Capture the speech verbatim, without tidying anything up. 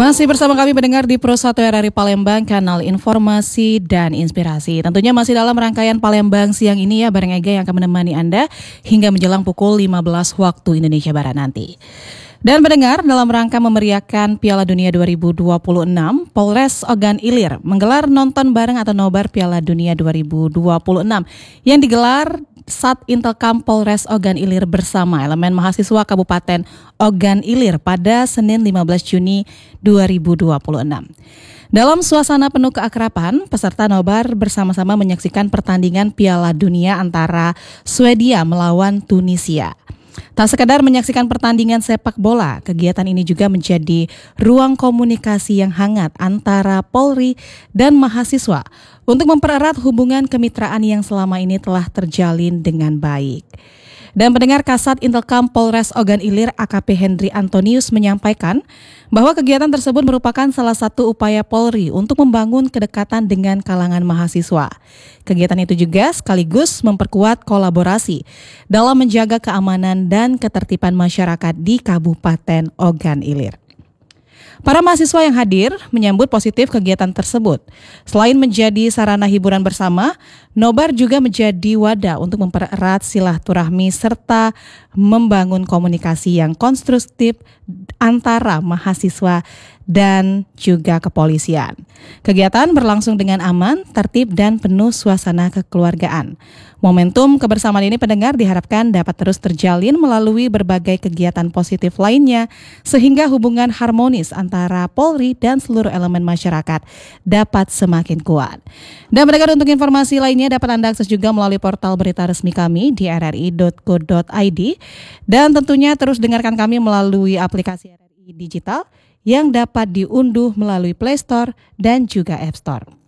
Masih bersama kami mendengar di Pro satu R R I Palembang, kanal informasi dan inspirasi. Tentunya masih dalam rangkaian Palembang siang ini ya, bareng Ega yang akan menemani Anda hingga menjelang pukul lima belas waktu Indonesia Barat nanti. Dan mendengar dalam rangka memeriahkan Piala Dunia dua ribu dua puluh enam, Polres Ogan Ilir menggelar nonton bareng atau nobar Piala Dunia dua ribu dua puluh enam yang digelar Sat Intelkam Polres Ogan Ilir bersama elemen mahasiswa Kabupaten Ogan Ilir pada Senin lima belas Juni dua ribu dua puluh enam. Dalam suasana penuh keakraban, peserta nobar bersama-sama menyaksikan pertandingan Piala Dunia antara Swedia melawan Tunisia. Tak sekadar menyaksikan pertandingan sepak bola, kegiatan ini juga menjadi ruang komunikasi yang hangat antara Polri dan mahasiswa untuk mempererat hubungan kemitraan yang selama ini telah terjalin dengan baik. Dan pendengar, Kasat Intelkam Polres Ogan Ilir A K P Hendri Antonius menyampaikan bahwa kegiatan tersebut merupakan salah satu upaya Polri untuk membangun kedekatan dengan kalangan mahasiswa. Kegiatan itu juga sekaligus memperkuat kolaborasi dalam menjaga keamanan dan ketertiban masyarakat di Kabupaten Ogan Ilir. Para mahasiswa yang hadir menyambut positif kegiatan tersebut. Selain menjadi sarana hiburan bersama, nobar juga menjadi wadah untuk mempererat silaturahmi serta membangun komunikasi yang konstruktif antara mahasiswa dan juga kepolisian. Kegiatan berlangsung dengan aman, tertib, dan penuh suasana kekeluargaan. Momentum kebersamaan ini pendengar diharapkan dapat terus terjalin melalui berbagai kegiatan positif lainnya sehingga hubungan harmonis antara Polri dan seluruh elemen masyarakat dapat semakin kuat. Dan pendengar, untuk informasi lainnya dapat Anda akses juga melalui portal berita resmi kami di r r i dot co dot i d dan tentunya terus dengarkan kami melalui aplikasi R R I Digital yang dapat diunduh melalui Play Store dan juga App Store.